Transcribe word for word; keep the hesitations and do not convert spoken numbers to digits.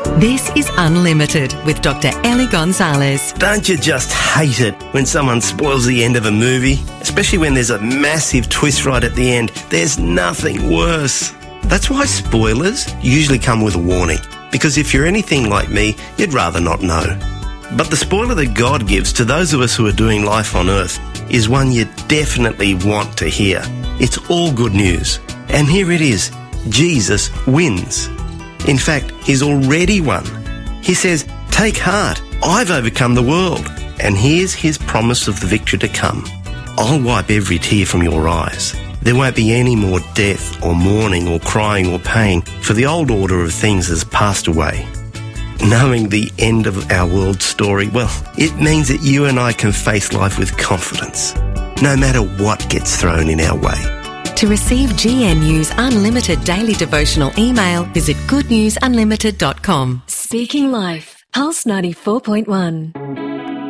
This is Unlimited with Doctor Ellie Gonzalez. Don't you just hate it when someone spoils the end of a movie? Especially when there's a massive twist right at the end. There's nothing worse. That's why spoilers usually come with a warning. Because if you're anything like me, you'd rather not know. But the spoiler that God gives to those of us who are doing life on earth is one you definitely want to hear. It's all good news. And here it is. Jesus wins. In fact, he's already won. He says, "Take heart, I've overcome the world." And here's his promise of the victory to come. "I'll wipe every tear from your eyes. There won't be any more death or mourning or crying or pain, for the old order of things has passed away." Knowing the end of our world story, well, it means that you and I can face life with confidence, no matter what gets thrown in our way. To receive G N U's unlimited daily devotional email, visit good news unlimited dot com. Speaking Life, Pulse ninety-four point one.